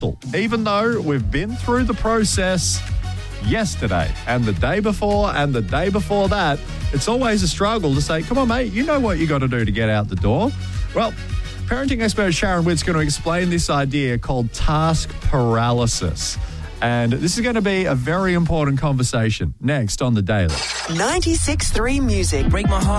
Even though we've been through the process yesterday and the day before and the day before that, it's always a struggle to say, come on, mate, you know what you got to do to get out the door. Well, parenting expert Sharon Witt's going to explain this idea called task paralysis. And this is going to be a very important conversation next on The Daily. 96.3 Music. Break my heart.